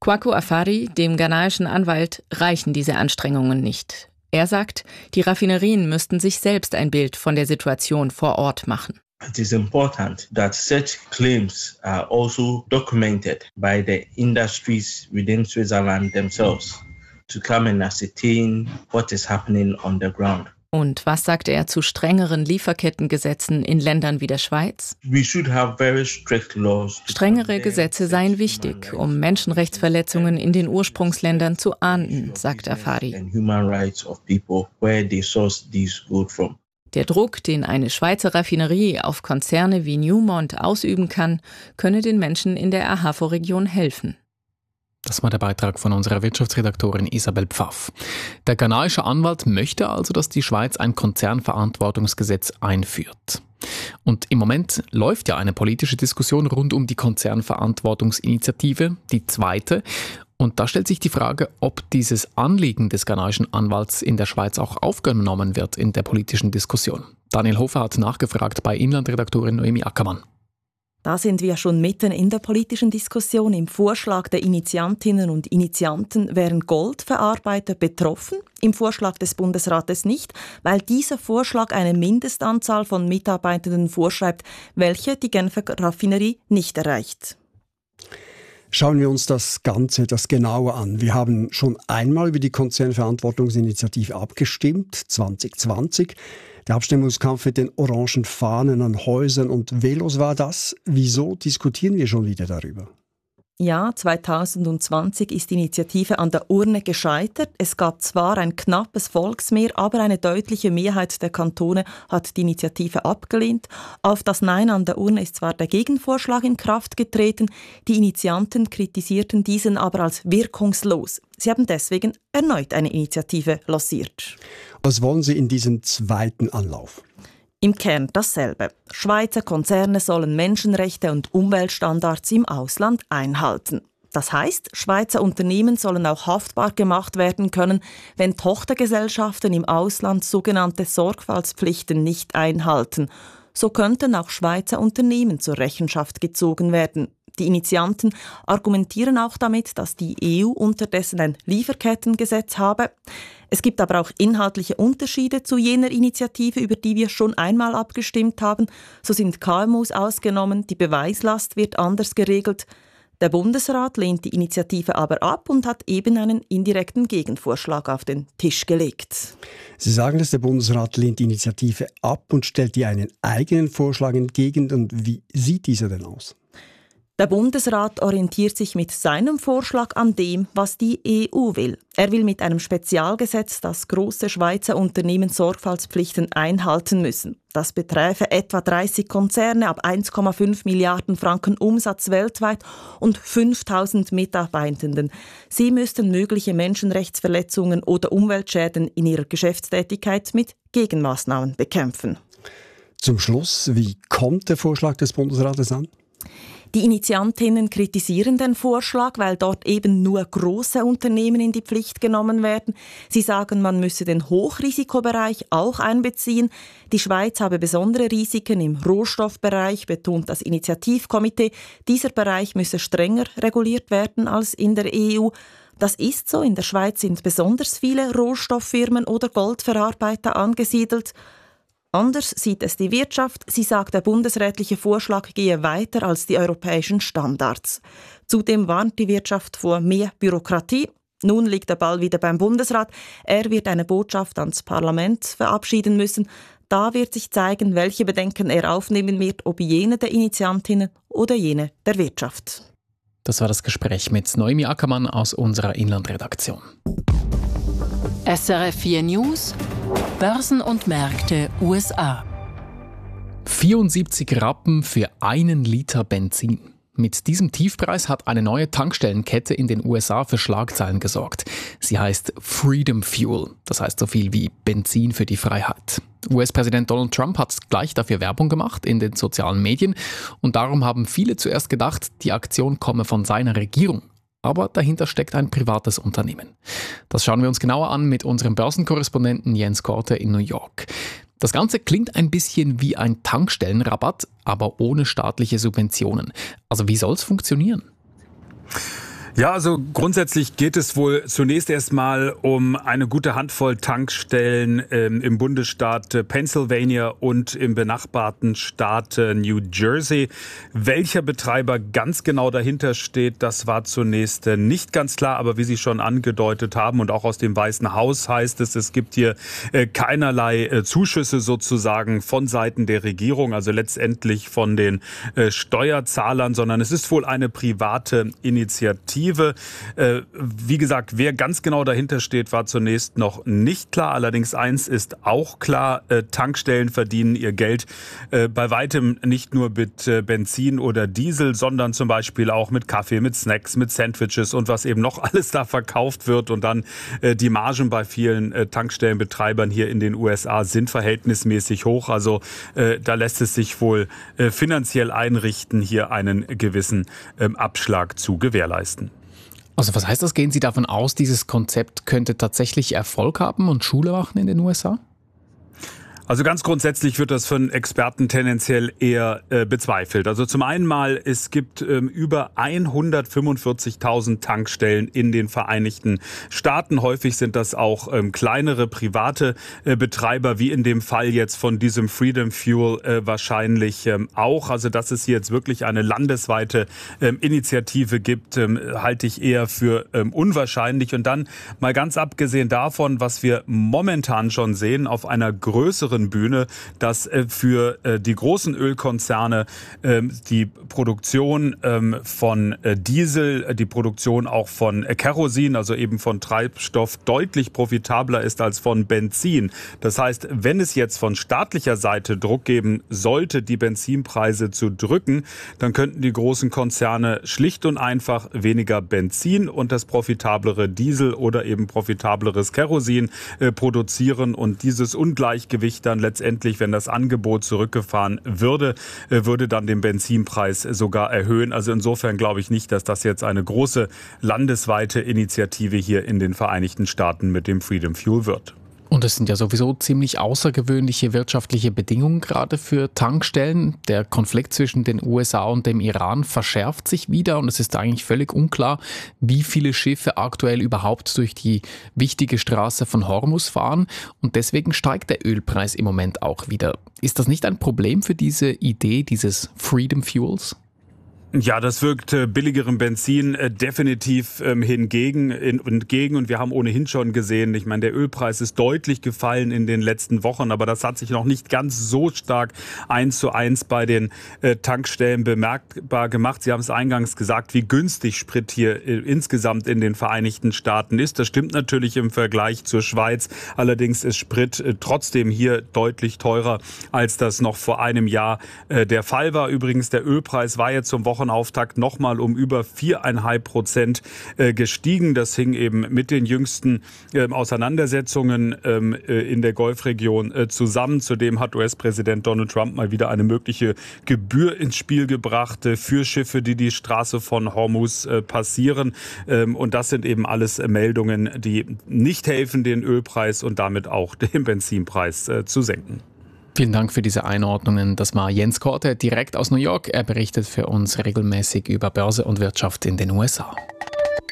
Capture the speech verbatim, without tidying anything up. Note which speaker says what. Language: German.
Speaker 1: Kwaku Afari, dem ghanaischen Anwalt, reichen diese Anstrengungen nicht. Er sagt, die Raffinerien müssten sich selbst ein Bild von der Situation vor Ort machen.
Speaker 2: It is important that such claims are also documented by the industries within Switzerland themselves to come and ascertain what is happening on the ground.
Speaker 1: Und was sagt er zu strengeren Lieferkettengesetzen in Ländern wie der Schweiz?
Speaker 2: We should have very strict laws.
Speaker 1: Strengere Gesetze seien wichtig, um Menschenrechtsverletzungen in den Ursprungsländern zu ahnden, sagt Afari. Der Druck, den eine Schweizer Raffinerie auf Konzerne wie Newmont ausüben kann, könne den Menschen in der Ahafo-Region helfen.
Speaker 3: Das war der Beitrag von unserer Wirtschaftsredaktorin Isabel Pfaff. Der ghanaische Anwalt möchte also, dass die Schweiz ein Konzernverantwortungsgesetz einführt. Und im Moment läuft ja eine politische Diskussion rund um die Konzernverantwortungsinitiative, die zweite. Und da stellt sich die Frage, ob dieses Anliegen des ghanaischen Anwalts in der Schweiz auch aufgenommen wird in der politischen Diskussion. Daniel Hofer hat nachgefragt bei Inlandredaktorin Noemi Ackermann.
Speaker 4: Da sind wir schon mitten in der politischen Diskussion. Im Vorschlag der Initiantinnen und Initianten wären Goldverarbeiter betroffen, im Vorschlag des Bundesrates nicht, weil dieser Vorschlag eine Mindestanzahl von Mitarbeitenden vorschreibt, welche die Genfer Raffinerie nicht erreicht.
Speaker 5: Schauen wir uns das Ganze etwas genauer an. Wir haben schon einmal über die Konzernverantwortungsinitiative abgestimmt, zwanzig zwanzig. Der Abstimmungskampf mit den orangen Fahnen an Häusern und Velos war das. Wieso diskutieren wir schon wieder darüber?
Speaker 4: Ja, zwanzig zwanzig ist die Initiative an der Urne gescheitert. Es gab zwar ein knappes Volksmehr, aber eine deutliche Mehrheit der Kantone hat die Initiative abgelehnt. Auf das Nein an der Urne ist zwar der Gegenvorschlag in Kraft getreten, die Initianten kritisierten diesen aber als wirkungslos. Sie haben deswegen erneut eine Initiative lanciert.
Speaker 5: Was wollen Sie in diesem zweiten Anlauf?
Speaker 4: Im Kern dasselbe. Schweizer Konzerne sollen Menschenrechte und Umweltstandards im Ausland einhalten. Das heisst, Schweizer Unternehmen sollen auch haftbar gemacht werden können, wenn Tochtergesellschaften im Ausland sogenannte Sorgfaltspflichten nicht einhalten. So könnten auch Schweizer Unternehmen zur Rechenschaft gezogen werden. Die Initianten argumentieren auch damit, dass die E U unterdessen ein Lieferkettengesetz habe. Es gibt aber auch inhaltliche Unterschiede zu jener Initiative, über die wir schon einmal abgestimmt haben. So sind K M Us ausgenommen, die Beweislast wird anders geregelt. Der Bundesrat lehnt die Initiative aber ab und hat eben einen indirekten Gegenvorschlag auf den Tisch gelegt.
Speaker 5: Sie sagen, dass der Bundesrat lehnt die Initiative ab und stellt ihr einen eigenen Vorschlag entgegen. Und wie sieht dieser denn aus?
Speaker 4: Der Bundesrat orientiert sich mit seinem Vorschlag an dem, was die E U will. Er will mit einem Spezialgesetz, dass große Schweizer Unternehmen Sorgfaltspflichten einhalten müssen. Das beträfe etwa dreißig Konzerne ab eins Komma fünf Milliarden Franken Umsatz weltweit und fünftausend Mitarbeitenden. Sie müssten mögliche Menschenrechtsverletzungen oder Umweltschäden in ihrer Geschäftstätigkeit mit Gegenmaßnahmen bekämpfen.
Speaker 5: Zum Schluss, wie kommt der Vorschlag des Bundesrates an?
Speaker 4: Die Initiantinnen kritisieren den Vorschlag, weil dort eben nur große Unternehmen in die Pflicht genommen werden. Sie sagen, man müsse den Hochrisikobereich auch einbeziehen. Die Schweiz habe besondere Risiken im Rohstoffbereich, betont das Initiativkomitee. Dieser Bereich müsse strenger reguliert werden als in der E U. Das ist so. In der Schweiz sind besonders viele Rohstofffirmen oder Goldverarbeiter angesiedelt. Anders sieht es die Wirtschaft. Sie sagt, der bundesrätliche Vorschlag gehe weiter als die europäischen Standards. Zudem warnt die Wirtschaft vor mehr Bürokratie. Nun liegt der Ball wieder beim Bundesrat. Er wird eine Botschaft ans Parlament verabschieden müssen. Da wird sich zeigen, welche Bedenken er aufnehmen wird, ob jene der Initiantinnen oder jene der Wirtschaft.
Speaker 3: Das war das Gespräch mit Noemi Ackermann aus unserer Inlandredaktion.
Speaker 6: S R F vier News, Börsen und Märkte U S A.
Speaker 3: vierundsiebzig Rappen für einen Liter Benzin. Mit diesem Tiefpreis hat eine neue Tankstellenkette in den U S A für Schlagzeilen gesorgt. Sie heißt Freedom Fuel, das heißt so viel wie Benzin für die Freiheit. U S-Präsident Donald Trump hat gleich dafür Werbung gemacht in den sozialen Medien und darum haben viele zuerst gedacht, die Aktion komme von seiner Regierung. Aber dahinter steckt ein privates Unternehmen. Das schauen wir uns genauer an mit unserem Börsenkorrespondenten Jens Korte in New York. Das Ganze klingt ein bisschen wie ein Tankstellenrabatt, aber ohne staatliche Subventionen. Also wie soll es funktionieren?
Speaker 7: Ja, also grundsätzlich geht es wohl zunächst erstmal um eine gute Handvoll Tankstellen ähm, im Bundesstaat äh, Pennsylvania und im benachbarten Staat äh, New Jersey. Welcher Betreiber ganz genau dahinter steht, das war zunächst äh, nicht ganz klar. Aber wie Sie schon angedeutet haben und auch aus dem Weißen Haus heißt es, es gibt hier äh, keinerlei äh, Zuschüsse sozusagen von Seiten der Regierung, also letztendlich von den äh, Steuerzahlern, sondern es ist wohl eine private Initiative. Wie gesagt, wer ganz genau dahinter steht, war zunächst noch nicht klar. Allerdings eins ist auch klar, Tankstellen verdienen ihr Geld bei weitem nicht nur mit Benzin oder Diesel, sondern zum Beispiel auch mit Kaffee, mit Snacks, mit Sandwiches und was eben noch alles da verkauft wird. Und dann die Margen bei vielen Tankstellenbetreibern hier in den U S A sind verhältnismäßig hoch. Also da lässt es sich wohl finanziell einrichten, hier einen gewissen Abschlag zu gewährleisten.
Speaker 3: Also was heißt das? Gehen Sie davon aus, dieses Konzept könnte tatsächlich Erfolg haben und Schule machen in den U S A?
Speaker 7: Also ganz grundsätzlich wird das von Experten tendenziell eher äh, bezweifelt. Also zum einen mal, es gibt ähm, über hundertfünfundvierzigtausend Tankstellen in den Vereinigten Staaten. Häufig sind das auch ähm, kleinere private äh, Betreiber, wie in dem Fall jetzt von diesem Freedom Fuel äh, wahrscheinlich ähm, auch. Also dass es hier jetzt wirklich eine landesweite ähm, Initiative gibt, ähm, halte ich eher für ähm, unwahrscheinlich. Und dann mal ganz abgesehen davon, was wir momentan schon sehen, auf einer größeren Bühne, dass äh, für äh, die großen Ölkonzerne äh, die Produktion äh, von äh, Diesel, äh, die Produktion auch von äh, Kerosin, also eben von Treibstoff, deutlich profitabler ist als von Benzin. Das heißt, wenn es jetzt von staatlicher Seite Druck geben sollte, die Benzinpreise zu drücken, dann könnten die großen Konzerne schlicht und einfach weniger Benzin und das profitablere Diesel oder eben profitableres Kerosin äh, produzieren und dieses Ungleichgewicht dann letztendlich, wenn das Angebot zurückgefahren würde, würde dann den Benzinpreis sogar erhöhen. Also insofern glaube ich nicht, dass das jetzt eine große landesweite Initiative hier in den Vereinigten Staaten mit dem Freedom Fuel wird.
Speaker 3: Und es sind ja sowieso ziemlich außergewöhnliche wirtschaftliche Bedingungen gerade für Tankstellen. Der Konflikt zwischen den U S A und dem Iran verschärft sich wieder und es ist eigentlich völlig unklar, wie viele Schiffe aktuell überhaupt durch die wichtige Straße von Hormuz fahren. Und deswegen steigt der Ölpreis im Moment auch wieder. Ist das nicht ein Problem für diese Idee dieses Freedom Fuels?
Speaker 7: Ja, das wirkt äh, billigerem Benzin äh, definitiv ähm, hingegen, in, entgegen. Und wir haben ohnehin schon gesehen, ich meine, der Ölpreis ist deutlich gefallen in den letzten Wochen, aber das hat sich noch nicht ganz so stark eins zu eins bei den äh, Tankstellen bemerkbar gemacht. Sie haben es eingangs gesagt, wie günstig Sprit hier äh, insgesamt in den Vereinigten Staaten ist. Das stimmt natürlich im Vergleich zur Schweiz. Allerdings ist Sprit äh, trotzdem hier deutlich teurer, als das noch vor einem Jahr äh, der Fall war. Übrigens, der Ölpreis war jetzt zum Wochenende Wochenauftakt nochmal um über viereinhalb Prozent äh, gestiegen. Das hing eben mit den jüngsten äh, Auseinandersetzungen ähm, äh, in der Golfregion äh, zusammen. Zudem hat U S-Präsident Donald Trump mal wieder eine mögliche Gebühr ins Spiel gebracht äh, für Schiffe, die die Straße von Hormuz äh, passieren. Ähm, und das sind eben alles äh, Meldungen, die nicht helfen, den Ölpreis und damit auch den Benzinpreis äh, zu senken.
Speaker 3: Vielen Dank für diese Einordnungen. Das war Jens Korte direkt aus New York. Er berichtet für uns regelmäßig über Börse und Wirtschaft in den U S A.